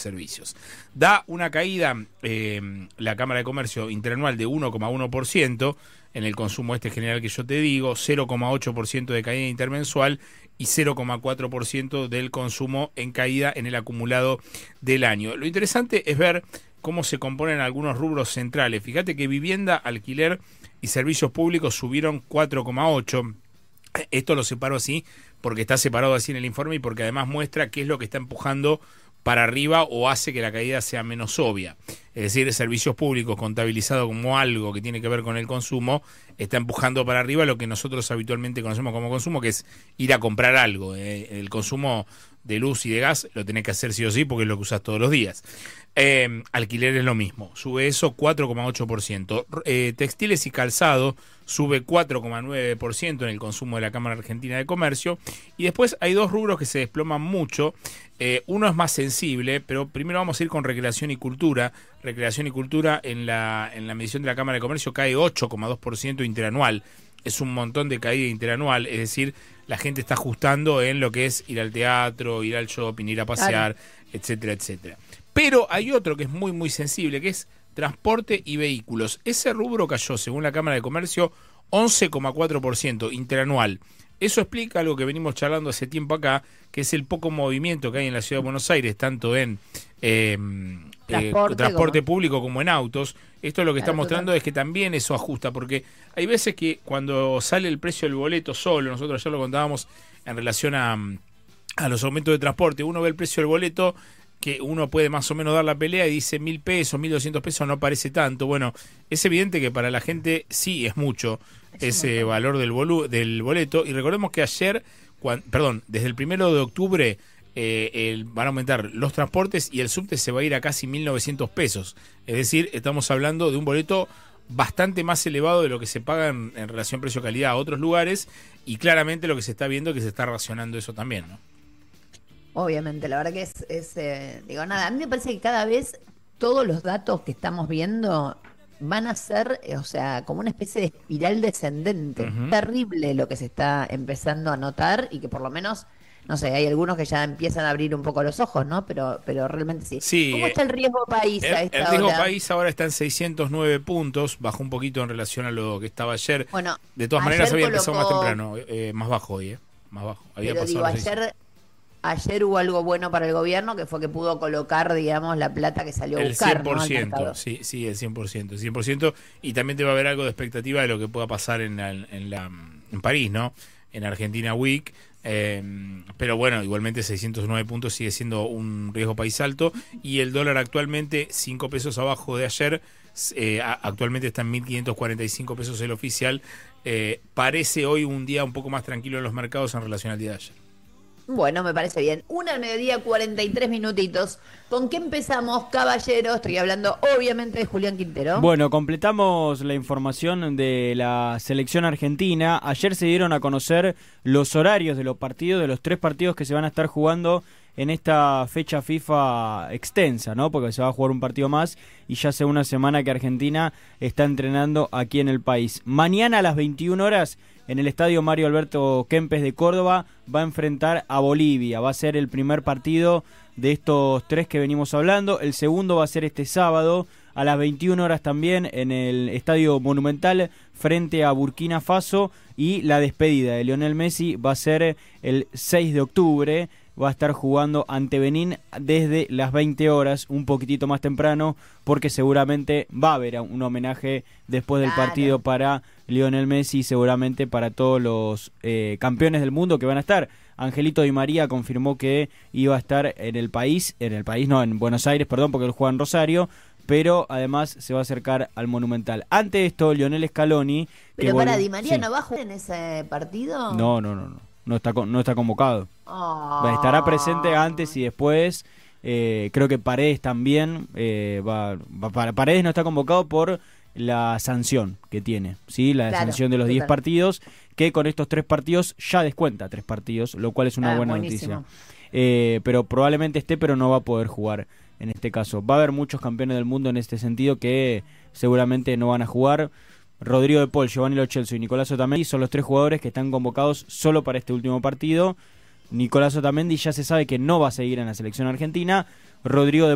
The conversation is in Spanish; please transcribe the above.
servicios. Da una caída la Cámara de Comercio interanual de 1,1% en el consumo general que yo te digo, 0,8% de caída intermensual y 0,4% del consumo en caída en el acumulado del año. Lo interesante es ver cómo se componen algunos rubros centrales. Fíjate que vivienda, alquiler y servicios públicos subieron 4,8%. Esto lo separo así porque está separado así en el informe y porque además muestra qué es lo que está empujando para arriba o hace que la caída sea menos obvia. Es decir, servicios públicos contabilizado como algo que tiene que ver con el consumo, está empujando para arriba lo que nosotros habitualmente conocemos como consumo, que es ir a comprar algo. El consumo de luz y de gas lo tenés que hacer sí o sí porque es lo que usás todos los días. Alquiler es lo mismo, sube eso 4,8%. Textiles y calzado sube 4,9% en el consumo de la Cámara Argentina de Comercio. Y después hay dos rubros que se desploman mucho. Uno es más sensible, pero primero vamos a ir con recreación y cultura. Recreación y cultura en la medición de la Cámara de Comercio cae 8,2% interanual. Es un montón de caída interanual, es decir, la gente está ajustando en lo que es ir al teatro, ir al shopping, ir a pasear, etcétera, etcétera. Pero hay otro que es muy, muy sensible, que es transporte y vehículos. Ese rubro cayó, según la Cámara de Comercio, 11,4% interanual. Eso explica algo que venimos charlando hace tiempo acá, que es el poco movimiento que hay en la Ciudad de Buenos Aires, tanto en transporte público como en autos. Esto lo que está mostrando es que también eso ajusta, porque hay veces que cuando sale el precio del boleto solo, nosotros ya lo contábamos en relación a los aumentos de transporte, uno ve el precio del boleto, que uno puede más o menos dar la pelea y dice 1.000 pesos, 1.200 pesos, no parece tanto. Bueno, es evidente que para la gente sí es mucho ese valor del boleto. Y recordemos que ayer, desde el 1 de octubre van a aumentar los transportes y el subte se va a ir a casi 1.900 pesos. Es decir, estamos hablando de un boleto bastante más elevado de lo que se paga en relación precio-calidad a otros lugares, y claramente lo que se está viendo es que se está racionando eso también, ¿no? Obviamente, la verdad que a mí me parece que cada vez todos los datos que estamos viendo van a ser, como una especie de espiral descendente. Uh-huh. Terrible lo que se está empezando a notar y que por lo menos, no sé, hay algunos que ya empiezan a abrir un poco los ojos, ¿no? Pero realmente sí. Sí. ¿Cómo está el riesgo país a esta hora? El riesgo país ahora está en 609 puntos, bajó un poquito en relación a lo que estaba ayer. Bueno, de todas maneras había empezado más temprano, más bajo hoy, más bajo. Había pasado ayer hubo algo bueno para el gobierno, que fue que pudo colocar, digamos, la plata que salió a buscar. El 100%, ¿no? Sí, el 100%. Y también debe haber algo de expectativa de lo que pueda pasar en París, ¿no? En Argentina Week. Pero bueno, igualmente 609 puntos sigue siendo un riesgo país alto. Y el dólar actualmente 5 pesos abajo de ayer. Actualmente está en 1.545 pesos el oficial. Parece hoy un día un poco más tranquilo en los mercados en relación al día de ayer. Bueno, me parece bien. 1:00 PM, 43 minutitos. ¿Con qué empezamos, caballeros? Estoy hablando obviamente de Julián Quintero. Bueno, completamos la información de la selección argentina. Ayer se dieron a conocer los horarios de los partidos, de los 3 partidos que se van a estar jugando en esta fecha FIFA extensa, ¿no? Porque se va a jugar un partido más y ya hace una semana que Argentina está entrenando aquí en el país. Mañana a las 21 horas en el estadio Mario Alberto Kempes de Córdoba va a enfrentar a Bolivia. Va a ser el primer partido de estos 3 que venimos hablando. El segundo va a ser este sábado a las 21 horas también en el Estadio Monumental frente a Burkina Faso. Y la despedida de Lionel Messi va a ser el 6 de octubre. Va a estar jugando ante Benín desde las 20 horas, un poquitito más temprano, porque seguramente va a haber un homenaje después del partido para Lionel Messi y seguramente para todos los campeones del mundo que van a estar. Angelito Di María confirmó que iba a estar en Buenos Aires, porque él juega en Rosario, pero además se va a acercar al Monumental. Ante esto, Lionel Scaloni... Pero Di María no va a jugar en ese partido. No. No está convocado. Estará presente antes y después. Creo que Paredes también. Paredes no está convocado por la sanción que tiene. ¿Sí? La sanción de los 10 partidos. Que con estos 3 partidos ya descuenta 3 partidos. Lo cual es una buena noticia. Pero probablemente esté, pero no va a poder jugar en este caso. Va a haber muchos campeones del mundo en este sentido que seguramente no van a jugar. Rodrigo de Paul, Giovanni Lo Celso y Nicolás Otamendi son los 3 jugadores que están convocados solo para este último partido. Nicolás Otamendi ya se sabe que no va a seguir en la selección argentina. Rodrigo de